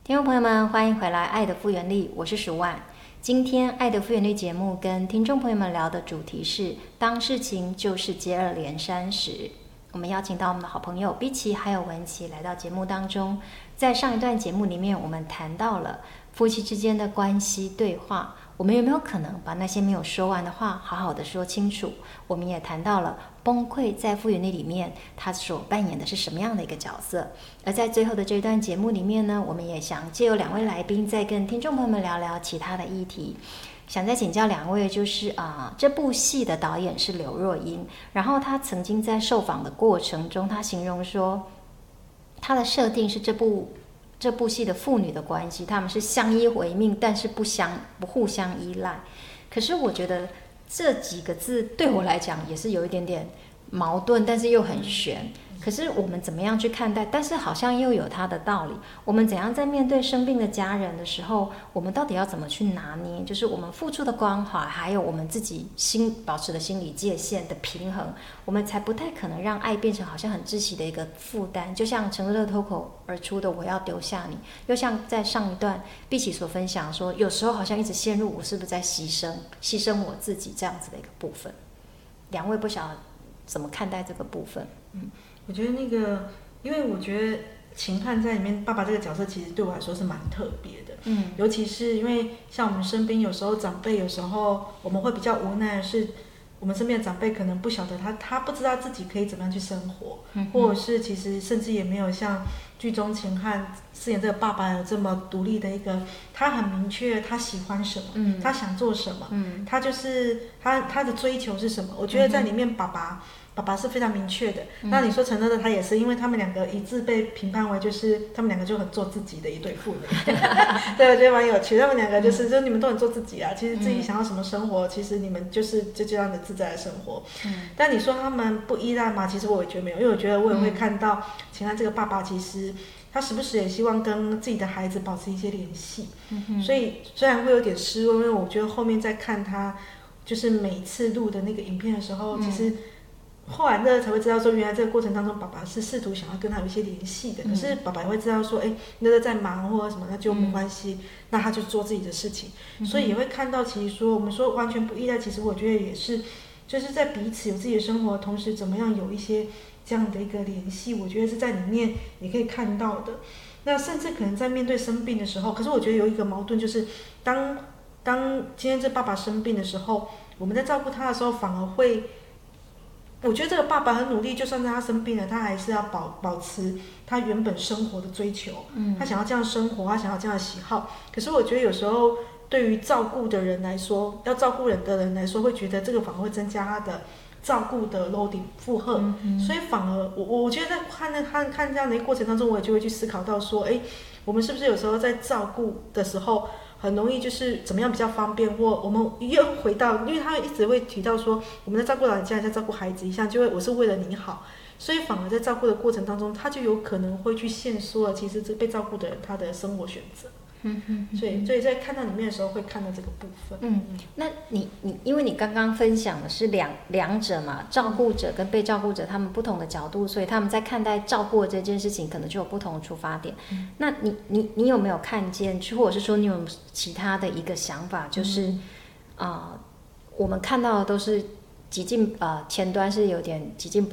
听众朋友们，欢迎回来《爱的复原力》，我是蜀婉。今天《爱的复原力》节目跟听众朋友们聊的主题是：当事情就是接二连三时。我们邀请到我们的好朋友碧琪还有文琪来到节目当中。在上一段节目里面，我们谈到了夫妻之间的关系对话，我们有没有可能把那些没有说完的话好好的说清楚？我们也谈到了崩溃在复原力里面他所扮演的是什么样的一个角色。而在最后的这一段节目里面呢，我们也想借由两位来宾再跟听众朋友们聊聊其他的议题。想再请教两位，就是这部戏的导演是刘若英，然后他曾经在受访的过程中，他形容说他的设定是这部戏的父女的关系，他们是相依为命，但是不互相依赖。可是我觉得这几个字对我来讲也是有一点点矛盾，但是又很悬。可是我们怎么样去看待？但是好像又有它的道理。我们怎样在面对生病的家人的时候，我们到底要怎么去拿捏？就是我们付出的关怀，还有我们自己保持的心理界限的平衡，我们才不太可能让爱变成好像很窒息的一个负担。就像陈乐脱口而出的"我要丢下你"，又像在上一段碧琪所分享说，有时候好像一直陷入我是不是在牺牲我自己这样子的一个部分。两位不晓得怎么看待这个部分？ 我觉得因为我觉得秦汉在里面爸爸这个角色其实对我来说是蛮特别的，尤其是因为像我们身边有时候长辈，有时候我们会比较无奈的是，我们身边的长辈可能不晓得他不知道自己可以怎么样去生活，或者是其实甚至也没有像剧中秦汉饰演这个爸爸有这么独立的一个，他很明确他喜欢什么，他想做什么，他就是他的追求是什么。我觉得在里面爸爸是非常明确的。那你说陈乐的他也是，因为他们两个一致被评判为就是他们两个就很做自己的一对父女。对，我觉得蛮有趣。他们两个就是你们都很做自己啊，其实自己想要什么生活，其实你们就这样的自在的生活。但你说他们不依赖吗？其实我也觉得没有，因为我觉得我也会看到秦汉这个爸爸其实他时不时也希望跟自己的孩子保持一些联系，所以虽然会有点失落，因为我觉得后面在看他就是每次录的那个影片的时候，其实后来乐才会知道说，原来这个过程当中爸爸是试图想要跟他有一些联系的，可是爸爸也会知道说，乐在忙或者什么，那就没关系，那他就做自己的事情，所以也会看到其实说我们说完全不依赖，其实我觉得也是就是在彼此有自己的生活的同时，怎么样有一些这样的一个联系，我觉得是在里面你可以看到的。那甚至可能在面对生病的时候，可是我觉得有一个矛盾，就是当今天这爸爸生病的时候，我们在照顾他的时候，反而会，我觉得这个爸爸很努力，就算是他生病了，他还是要保持他原本生活的追求，他想要这样生活，他想要这样的喜好。可是我觉得有时候对于照顾的人来说，要照顾人的人来说，会觉得这个反而会增加他的照顾的 loading 负荷，所以反而我觉得在看这样的一个过程当中，我也就会去思考到说，我们是不是有时候在照顾的时候，很容易就是怎么样比较方便，或我们又回到，因为他一直会提到说，我们在照顾老人家，在照顾孩子一样，就会我是为了你好，所以反而在照顾的过程当中，他就有可能会去限缩了，其实这被照顾的人他的生活选择。所以在看到里面的时候会看到这个部分。 那你因为你刚刚分享的是两者嘛，照顾者跟被照顾者他们不同的角度，所以他们在看待照顾这件事情可能就有不同的出发点。那你有没有看见，或者是说你有其他的一个想法，就是我们看到的都是前端是有点极尽